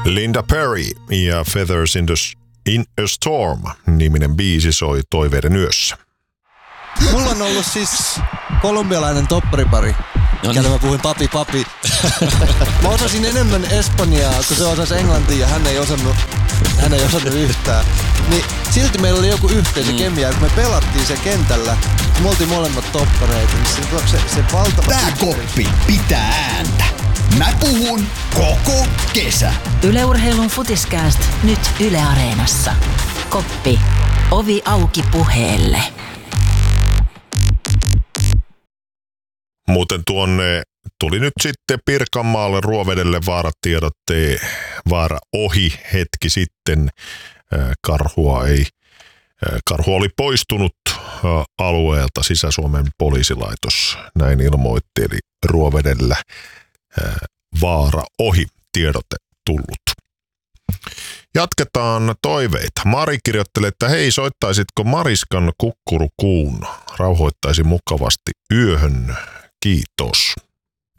Linda Perry ja Feathers in a Storm-niminen biisi soi Toiveiden yössä. Mulla on ollut siis kolumbialainen topparipari, kelle mä puhuin papi. Mä osasin enemmän espanjaa, kun se osasi englantia ja hän ei osannut yhtään. Niin silti meillä oli joku yhteisö kemia, kun me pelattiin se kentällä. Me oltiin molemmat toppareita, niin se valtava... Tää koppi pitää ääntä. Mä puhun koko kesä. Yle Urheilun Futiskääst nyt Yle Areenassa. Koppi. Ovi auki puheelle. Muuten tuonne tuli nyt sitten Pirkanmaalle Ruovedelle vaara ohi hetki sitten. Karhu oli poistunut alueelta, Sisä-Suomen poliisilaitos näin ilmoitti, eli Ruovedellä vaara ohi, tiedote tullut. Jatketaan toiveita. Mari kirjoittelee, että hei, soittaisitko Mariskan Kukkurukuun? Rauhoittaisi mukavasti yöhön. Kiitos.